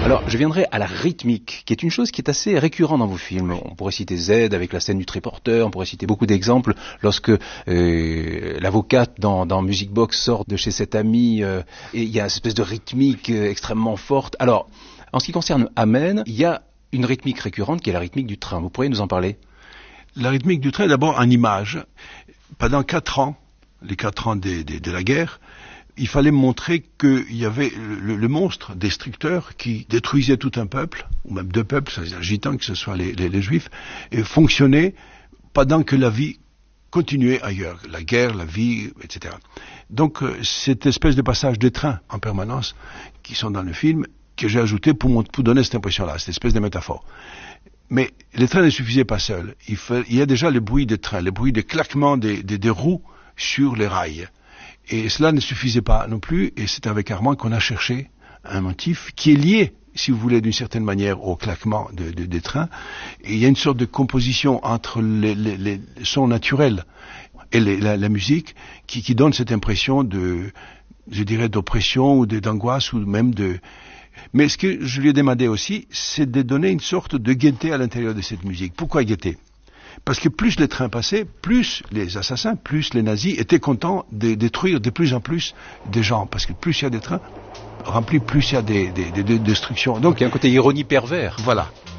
Alors, je viendrai à la rythmique, qui est une chose qui est assez récurrente dans vos films. On pourrait citer Z avec la scène du triporteur, on pourrait citer beaucoup d'exemples lorsque l'avocate dans Music Box sort de chez cet ami, et il y a une espèce de rythmique extrêmement forte. Alors, en ce qui concerne Amen, il y a une rythmique récurrente qui est la rythmique du train. Vous pourriez nous en parler? La rythmique du train est d'abord en image. Pendant 4 ans, les 4 ans de la guerre, il fallait montrer qu'il y avait le monstre destructeur qui détruisait tout un peuple, ou même 2 peuples, c'est-à-dire gitans, que ce soit les juifs, et fonctionnait pendant que la vie continuait ailleurs, la guerre, la vie, etc. Donc cette espèce de passage des trains en permanence, qui sont dans le film, que j'ai ajouté pour donner cette impression-là, cette espèce de métaphore. Mais les trains ne suffisaient pas seuls. Il y a déjà le bruit des trains, le bruit des claquements des roues sur les rails. Et cela ne suffisait pas non plus, et c'est avec Armand qu'on a cherché un motif qui est lié, si vous voulez, d'une certaine manière au claquement des trains. Et il y a une sorte de composition entre les sons naturels et la musique qui donne cette impression je dirais, d'oppression ou d'angoisse ou même de... Mais ce que je lui ai demandé aussi, c'est de donner une sorte de gaieté à l'intérieur de cette musique. Pourquoi gaieté ? Parce que plus les trains passaient, plus les assassins, plus les nazis étaient contents de détruire de plus en plus de gens. Parce que plus il y a des trains remplis, plus il y a des destructions. Donc il y a un côté ironie pervers. Voilà.